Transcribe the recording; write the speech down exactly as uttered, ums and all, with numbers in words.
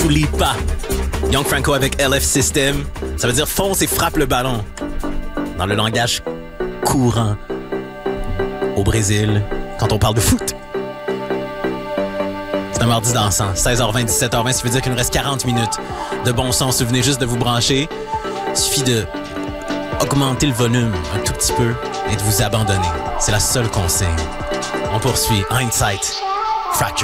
Tulipa. Young Franco avec L F System. Ça veut dire fonce et frappe le ballon. Dans le langage courant au Brésil, quand on parle de foot. C'est un mardi dansant. seize heures vingt, dix-sept heures vingt, ça veut dire qu'il nous reste quarante minutes de bon son. Si vous venez juste de vous brancher, il suffit de augmenter le volume un tout petit peu et de vous abandonner. C'est la seule consigne. On poursuit. Hindsight. Fracture.